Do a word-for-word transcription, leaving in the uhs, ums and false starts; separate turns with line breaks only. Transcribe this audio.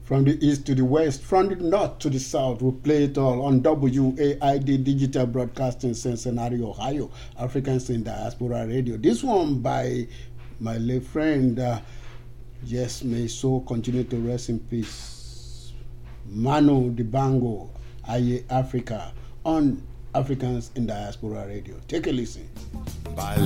From the east to the west, from the north to the south, we play it all on W A I D Digital Broadcasting, Cincinnati, Ohio, Africans in Diaspora Radio. This one by my late friend, uh, yes, may so continue to rest in peace, Manu Dibango, Aye Africa, on Africans in Diaspora Radio. Take a listen.
By